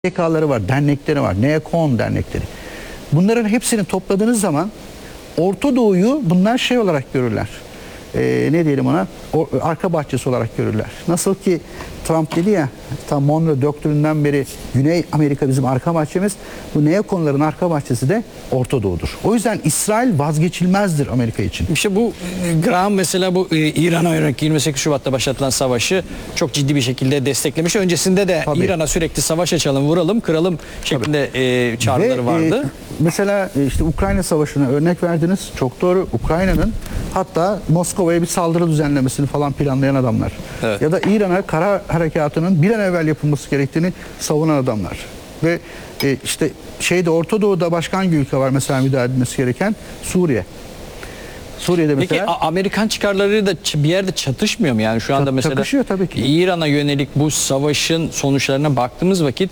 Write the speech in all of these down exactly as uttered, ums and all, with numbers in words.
S T K'ları var, dernekleri var, NEOKON dernekleri. Bunların hepsini topladığınız zaman Orta Doğu'yu bunlar şey olarak görürler. Ee, ne diyelim ona? O, arka bahçesi olarak görürler. Nasıl ki Trump dedi ya, tam Monroe doktrininden beri Güney Amerika bizim arka bahçemiz. Bu neokonların arka bahçesi de Orta Doğu'dur. O yüzden İsrail vazgeçilmezdir Amerika için. İşte bu Graham mesela bu İran'a yönelik yirmi sekiz Şubat'ta başlatılan savaşı çok ciddi bir şekilde desteklemiş. Öncesinde de İran'a sürekli savaş açalım, vuralım, kıralım şeklinde e, çağrıları Ve, vardı. E, mesela işte Ukrayna Savaşı'na örnek verdiniz. Çok doğru. Ukrayna'nın hatta Moskova'ya bir saldırı düzenlemesini falan planlayan adamlar. Evet. Ya da İran'a kara harekatının bir an evvel yapılması gerektiğini savunan adamlar. Ve e, işte şeyde Orta Doğu'da başka hangi ülke var mesela müdahale edilmesi gereken? Suriye. Suriye'de mesela. Peki Amerikan çıkarları da bir yerde çatışmıyor mu? Yani şu anda mesela çakışıyor tabii ki. İran'a yönelik bu savaşın sonuçlarına baktığımız vakit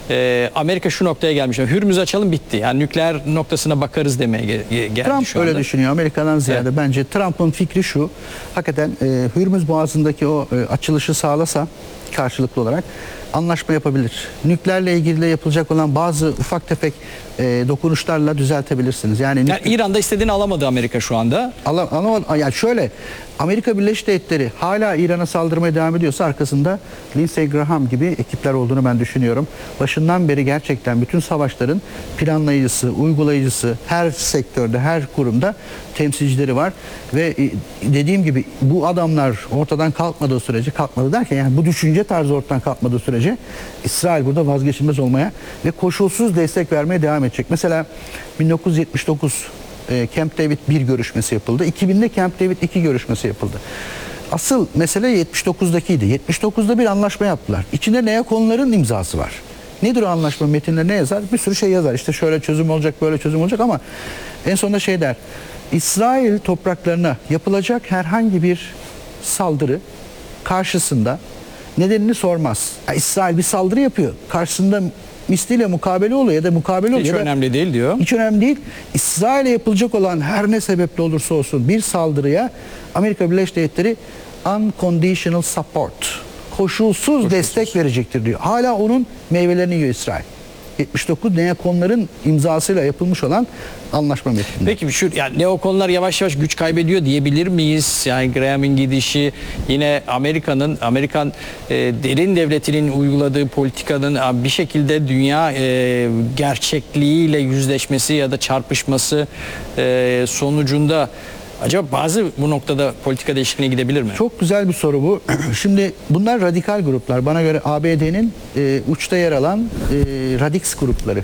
e, Amerika şu noktaya gelmiş. Hürmüz açalım bitti. Yani nükleer noktasına bakarız demeye geldi Trump şu anda. öyle düşünüyor Amerika'dan ziyade. Evet. Bence Trump'ın fikri şu. Hakikaten e, Hürmüz Boğazı'ndaki o e, açılışı sağlasa karşılıklı olarak anlaşma yapabilir. Nükleerle ilgili de yapılacak olan bazı ufak tefek e, dokunuşlarla düzeltebilirsiniz. Yani, yani İran'da istediğini alamadı Amerika şu anda. Ala, alamadı. Yani şöyle, Amerika Birleşik Devletleri hala İran'a saldırmaya devam ediyorsa arkasında Lindsey Graham gibi ekipler olduğunu ben düşünüyorum. Başından beri gerçekten bütün savaşların planlayıcısı, uygulayıcısı, her sektörde, her kurumda temsilcileri var. Ve dediğim gibi bu adamlar ortadan kalkmadığı sürece, kalkmadı derken yani bu düşünce tarzı ortadan kalkmadığı sürece İsrail burada vazgeçilmez olmaya ve koşulsuz destek vermeye devam edecek. Mesela bin dokuz yüz yetmiş dokuz e, Camp David bir görüşmesi yapıldı. iki binde Camp David iki görüşmesi yapıldı. Asıl mesele yetmiş dokuzdakiydi. yetmiş dokuzda bir anlaşma yaptılar. İçinde neokonların imzası var. Nedir o anlaşma metinleri, ne yazar? Bir sürü şey yazar. İşte şöyle çözüm olacak, böyle çözüm olacak ama en sonunda şey der. İsrail topraklarına yapılacak herhangi bir saldırı karşısında nedenini sormaz. Yani İsrail bir saldırı yapıyor. Karşısında misliyle mukabele oluyor ya da mukabele oluyor. Hiç önemli değil diyor. Hiç önemli değil. İsrail'e yapılacak olan her ne sebeple olursa olsun bir saldırıya Amerika Birleşik Devletleri unconditional support, koşulsuz, koşulsuz destek verecektir diyor. Hala onun meyvelerini yiyor İsrail. yetmiş dokuz neokonların imzasıyla yapılmış olan anlaşma metninde. Peki şu yani neokonlar yavaş yavaş güç kaybediyor diyebilir miyiz? Yani Graham'in gidişi, yine Amerika'nın Amerikan e, derin devletinin uyguladığı politikanın bir şekilde dünya e, gerçekliğiyle yüzleşmesi ya da çarpışması e, sonucunda acaba bazı bu noktada politika değişikliğine gidebilir mi? Çok güzel bir soru bu. Şimdi bunlar radikal gruplar. Bana göre A B D'nin e, uçta yer alan e, Radix grupları.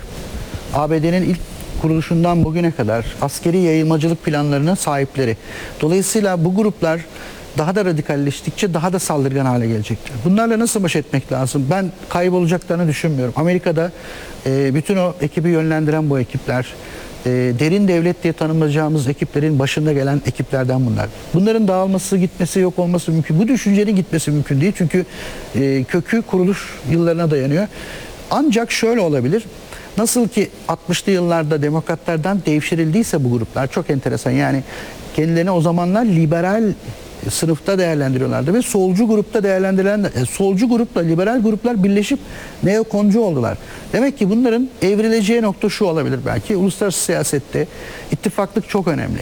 A B D'nin ilk kuruluşundan bugüne kadar askeri yayılmacılık planlarının sahipleri. Dolayısıyla bu gruplar daha da radikalleştikçe daha da saldırgan hale gelecektir. Bunlarla nasıl baş etmek lazım? Ben kaybolacaklarını düşünmüyorum. Amerika'da e, bütün o ekibi yönlendiren bu ekipler, E, derin devlet diye tanımlayacağımız ekiplerin başında gelen ekiplerden bunlar. Bunların dağılması, gitmesi, yok olması mümkün. Bu düşüncenin gitmesi mümkün değil. Çünkü e, kökü kuruluş yıllarına dayanıyor. Ancak şöyle olabilir. Nasıl ki altmışlı yıllarda demokratlardan devşirildiyse bu gruplar, çok enteresan. Yani kendilerini o zamanlar liberal sınıfta değerlendiriyorlardı ve solcu grupta değerlendirilen e, solcu grupla liberal gruplar birleşip neokoncu oldular. Demek ki bunların evrileceği nokta şu olabilir belki. Uluslararası siyasette ittifaklık çok önemli.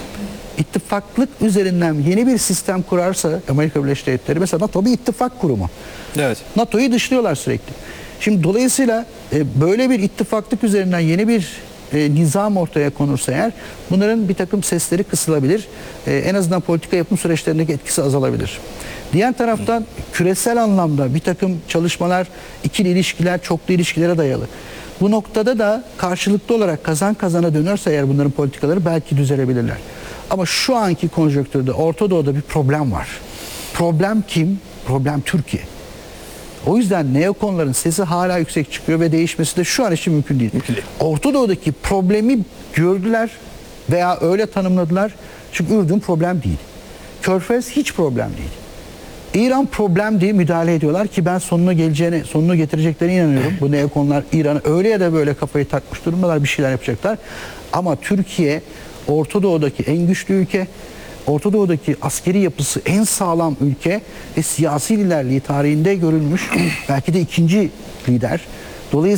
İttifaklık üzerinden yeni bir sistem kurarsa Amerika Birleşik Devletleri, mesela NATO bir ittifak kurumu. Evet. NATO'yu dışlıyorlar sürekli. Şimdi dolayısıyla e, böyle bir ittifaklık üzerinden yeni bir E, nizam ortaya konursa eğer bunların bir takım sesleri kısılabilir. E, en azından politika yapım süreçlerindeki etkisi azalabilir. Diğer taraftan küresel anlamda bir takım çalışmalar, ikili ilişkiler, çoklu ilişkilere dayalı. Bu noktada da karşılıklı olarak kazan kazana dönerse eğer bunların politikaları belki düzelebilirler. Ama şu anki konjonktürde Orta Doğu'da bir problem var. Problem kim? Problem Türkiye. O yüzden neokonların sesi hala yüksek çıkıyor ve değişmesi de şu an için mümkün değil. Mümkün değil. Orta Doğu'daki problemi gördüler veya öyle tanımladılar. Çünkü Ürdün problem değil. Körfez hiç problem değil. İran problem diye müdahale ediyorlar ki ben sonuna geleceğine, sonunu getireceklerine inanıyorum. Bu neokonlar İran'ı öyle ya da böyle kafayı takmış durumdalar, bir şeyler yapacaklar. Ama Türkiye Orta Doğu'daki en güçlü ülke. Orta Doğu'daki askeri yapısı en sağlam ülke ve siyasi liderliği tarihinde görülmüş belki de ikinci lider. Dolayısıyla